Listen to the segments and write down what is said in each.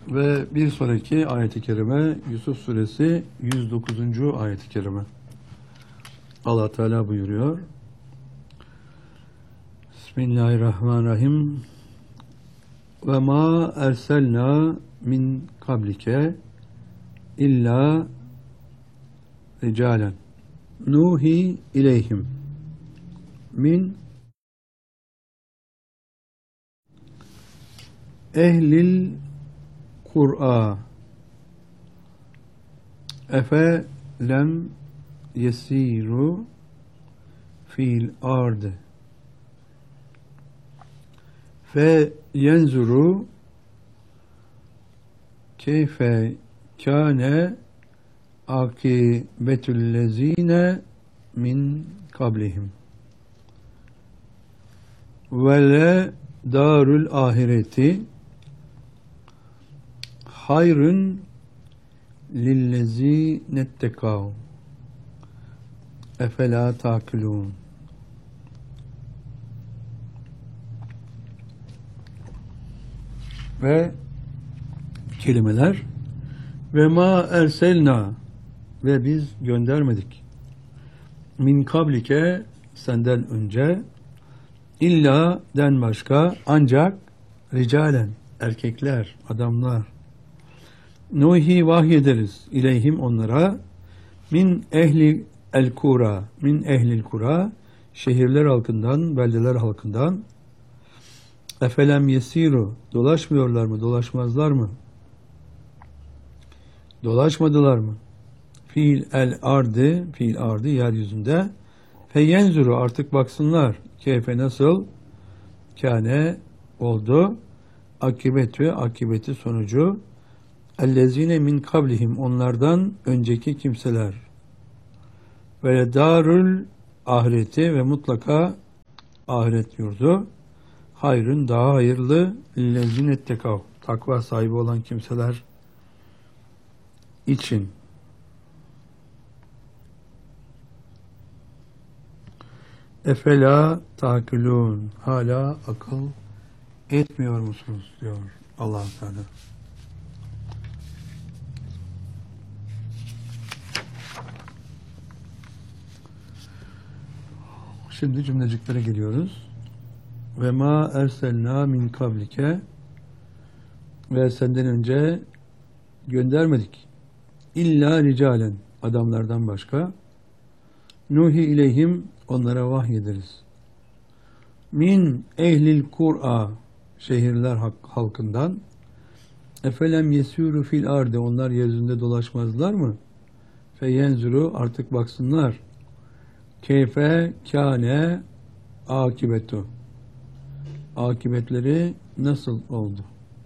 Ve bir sonraki ayet-i kerime Yusuf suresi 109. ayet-i kerime. Allah Teala buyuruyor. Bismillahirrahmanirrahim. Ve ma erselna min kablike illa ricalen nuhi ileyhim min ehlil Kur'a efe lem yesiru fil ard fe yenzuru keyfe kâne akibetüllezine min kablihim ve le darul ahireti hayrun lillezînettekâv efelâ tâkilûn. Ve kelimeler ve ma erselna ve biz göndermedik min kablike senden önce illa den başka ancak ricalen erkekler, adamlar nuhi vahyederiz ileyhim onlara min ehli el kura min ehlil kura şehirler halkından, beldeler halkından efelem yesiru dolaşmıyorlar mı, dolaşmazlar mı? Dolaşmadılar mı? Fiil el ardı, fiil ardı yeryüzünde feyenzuru artık baksınlar keyfe nasıl kâne oldu akibeti sonucu ellezine min kablihim onlardan önceki kimseler ve darul ahireti ve mutlaka ahiret yurdu hayrın daha hayırlı lillezine tekav takva sahibi olan kimseler için. Efela takilun hala akıl etmiyor musunuz diyor Allah Teala. Şimdi cümleciklere geliyoruz. Ve ma erselna min kablike ve senden önce göndermedik. İlla ricalen adamlardan başka. Nuhi ileyhim onlara vahyederiz. Min ehlil kur'a şehirler halkından. Efelem yesûru fil arde onlar yeryüzünde dolaşmazlar mı? Feyenzuru artık baksınlar. Keyfe kâne akibetu akibetleri nasıl oldu?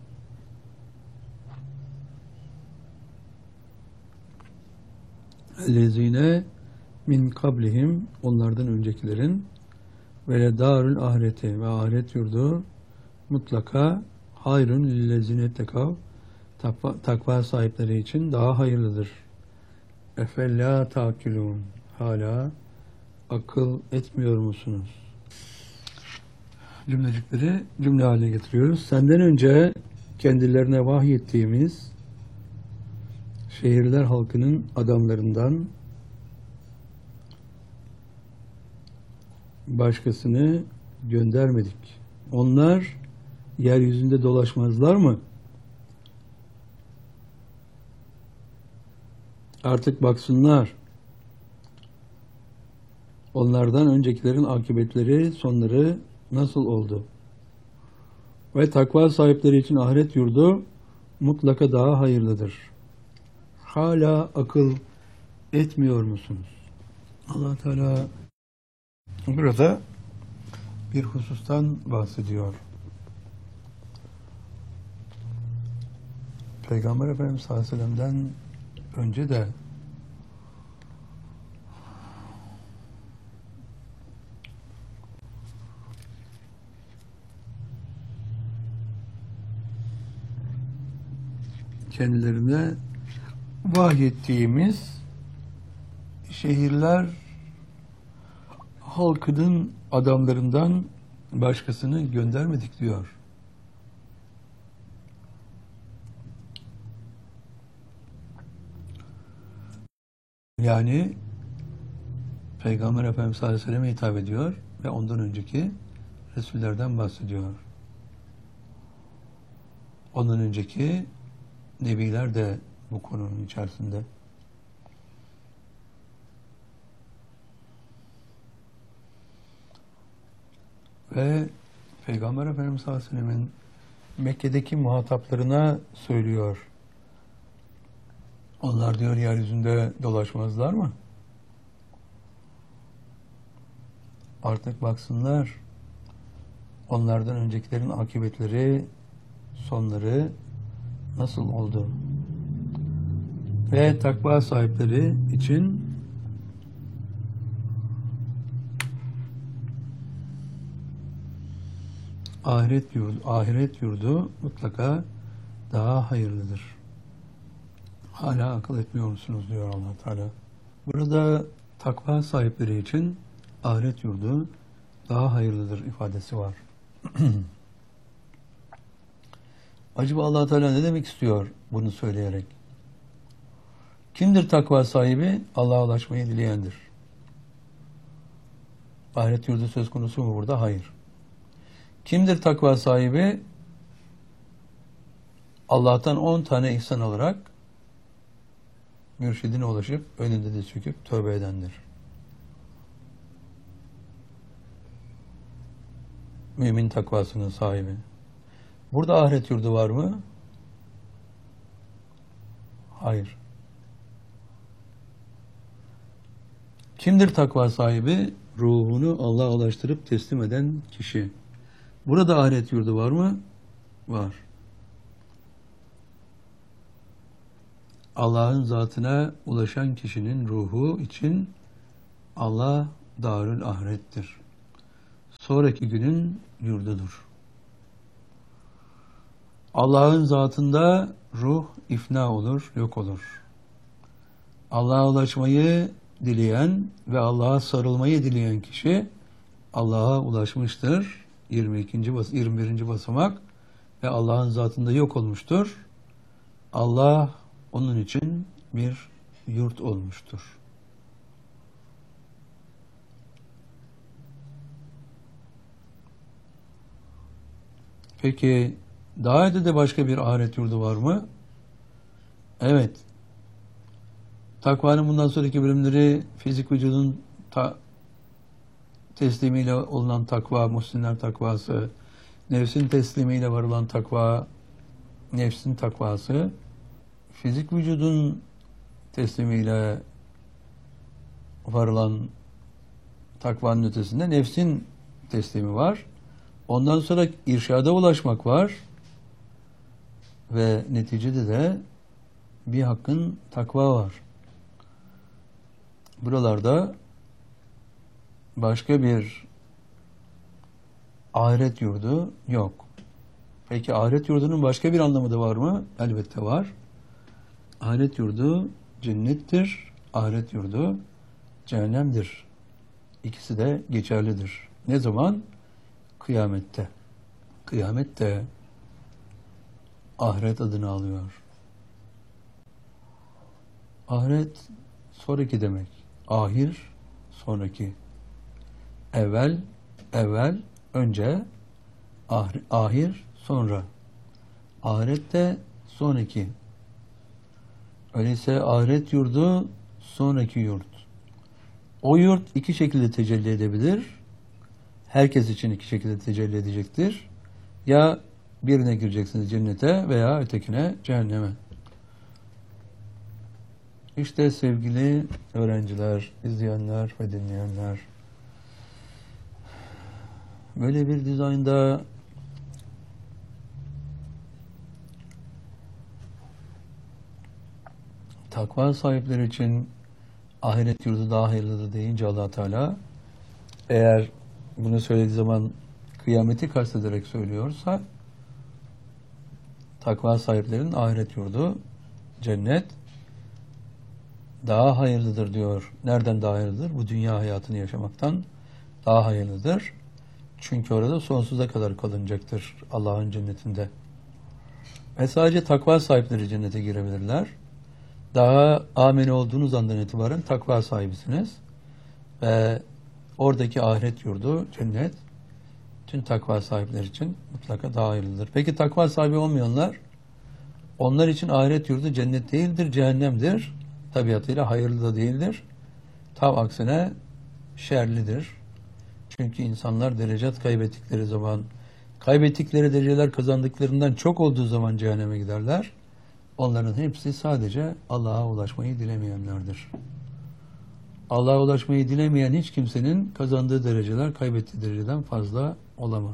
Ellezine min kablihim onlardan öncekilerin ve darul ahireti ve ahiret yurdu mutlaka hayrun lillezine tekav takva sahipleri için daha hayırlıdır. Efella takilun hala akıl etmiyor musunuz? Cümlecikleri cümle haline getiriyoruz. Senden önce kendilerine vahyettiğimiz şehirler halkının adamlarından başkasını göndermedik. Onlar yeryüzünde dolaşmazlar mı? Artık baksınlar. Onlardan öncekilerin akıbetleri, sonları nasıl oldu? Ve takva sahipleri için ahiret yurdu mutlaka daha hayırlıdır. Hala akıl etmiyor musunuz? Allah Teala burada bir husustan bahsediyor. Peygamber Efendimiz sallallahu aleyhi ve sellem'den önce de kendilerine vahyettiğimiz şehirler halkının adamlarından başkasını göndermedik diyor. Yani Peygamber Efendimiz sallallahu aleyhi ve selleme hitap ediyor ve ondan önceki Resullerden bahsediyor. Ondan önceki Nebiler de bu konunun içerisinde. Ve Peygamber Efendimiz sallallahu aleyhi ve sellemin Mekke'deki muhataplarına söylüyor. Onlar diyor yeryüzünde dolaşmazlar mı? Artık baksınlar onlardan öncekilerin akıbetleri, sonları nasıl oldu? Ve takva sahipleri için ahiret yurdu mutlaka daha hayırlıdır. Hala akıl etmiyor musunuz diyor Allah Teala. Burada takva sahipleri için ahiret yurdu daha hayırlıdır ifadesi var. Acaba Allah Teala ne demek istiyor bunu söyleyerek? Kimdir takva sahibi? Allah'a ulaşmayı dileyendir. Ahiret yurdu söz konusu mu burada? Hayır. Kimdir takva sahibi? Allah'tan 10 tane ihsan alarak mürşidine ulaşıp önünde de çöküp tövbe edendir. Mümin takvasının sahibi. Burada ahiret yurdu var mı? Hayır. Kimdir takva sahibi? Ruhunu Allah'a ulaştırıp teslim eden kişi. Burada ahiret yurdu var mı? Var. Allah'ın zatına ulaşan kişinin ruhu için Allah darül ahirettir. Sonraki günün yurdudur. Allah'ın zatında ruh ifna olur, yok olur. Allah'a ulaşmayı dileyen ve Allah'a sarılmayı dileyen kişi Allah'a ulaşmıştır. 21. basamak ve Allah'ın zatında yok olmuştur. Allah onun için bir yurt olmuştur. Peki daha ötede başka bir ahiret yurdu var mı? Evet. Takvanın bundan sonraki bölümleri fizik vücudun teslimiyle olunan takva, muhsinler takvası, nefsin teslimiyle varılan takva, nefsin takvası, fizik vücudun teslimiyle varılan takvanın ötesinde nefsin teslimi var. Ondan sonra irşada ulaşmak var. Ve neticede de bir hakkın takva var. Buralarda başka bir ahiret yurdu yok. Peki ahiret yurdunun başka bir anlamı da var mı? Elbette var. Ahiret yurdu cennettir. Ahiret yurdu cehennemdir. İkisi de geçerlidir. Ne zaman? Kıyamette. Kıyamette ahiret adını alıyor. Ahiret sonraki demek. Ahir sonraki. Evvel önce, ahir sonra. Ahirette sonraki. Öyleyse ahiret yurdu sonraki yurt. O yurt iki şekilde tecelli edebilir. Herkes için iki şekilde tecelli edecektir. Ya birine gireceksiniz cennete veya ötekine cehenneme. İşte sevgili öğrenciler, izleyenler ve dinleyenler, böyle bir dizaynda takva sahipleri için ahiret yurdu daha hayırlıdır deyince Allah Teala, eğer bunu söylediği zaman kıyameti kastederek söylüyorsa, takva sahiplerinin ahiret yurdu cennet daha hayırlıdır diyor. Nereden daha hayırlıdır? Bu dünya hayatını yaşamaktan daha hayırlıdır. Çünkü orada sonsuza kadar kalınacaktır Allah'ın cennetinde. Ve sadece takva sahipleri cennete girebilirler. Daha amin olduğunuz andan itibaren takva sahibisiniz. Ve oradaki ahiret yurdu, cennet, tüm takva sahipleri için mutlaka daha hayırlıdır. Peki takva sahibi olmayanlar, onlar için ahiret yurdu cennet değildir, cehennemdir. Tabiatıyla hayırlı da değildir. Tam aksine şerlidir. Çünkü insanlar derecat kaybettikleri zaman, kaybettikleri dereceler kazandıklarından çok olduğu zaman cehenneme giderler. Onların hepsi sadece Allah'a ulaşmayı dilemeyenlerdir. Allah'a ulaşmayı dilemeyen hiç kimsenin kazandığı dereceler kaybettiği dereceden fazla olamaz.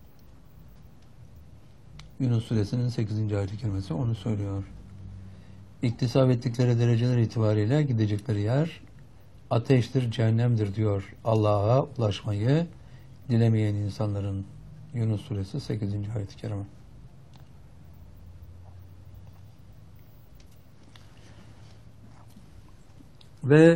Yunus Suresinin 8. ayet-i kerimesi onu söylüyor. İktisap ettikleri dereceler itibariyle gidecekleri yer ateştir, cehennemdir diyor Allah'a ulaşmayı dilemeyen insanların. Yunus Suresi 8. ayet-i kerime. Ve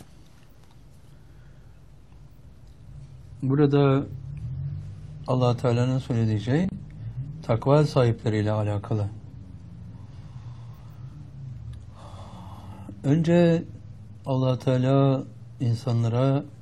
burada Allah Teala'nın söylediği şey takva sahipleriyle alakalı. Önce Allah Teala insanlara